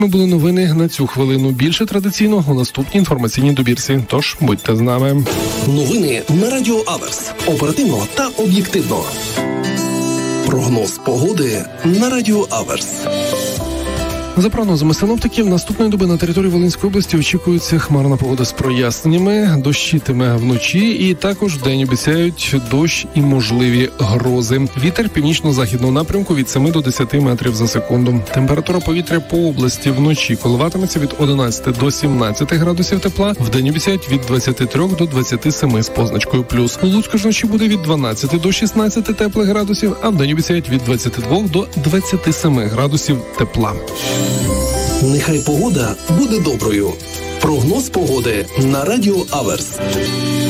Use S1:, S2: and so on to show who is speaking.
S1: Ми були новини на цю хвилину. Більше традиційно у наступній інформаційній добірці. Тож будьте з нами.
S2: Новини на Радіо Аверс. Оперативно та об'єктивно. Прогноз погоди на Радіо Аверс.
S1: За прогнозами синоптиків, наступної доби на території Волинської області очікується хмарна погода з проясненнями, дощитиме вночі і також вдень обіцяють дощ і можливі грози. Вітер північно-західного напрямку від 7 до 10 метрів за секунду. Температура повітря по області вночі коливатиметься від 11 до 17 градусів тепла, вдень обіцяють від 23 до 27 з позначкою плюс. У Луцьку ж вночі буде від 12 до 16 теплих градусів, а вдень обіцяють від 22 до 27 градусів тепла.
S2: Нехай погода буде доброю. Прогноз погоди на Радіо Аверс.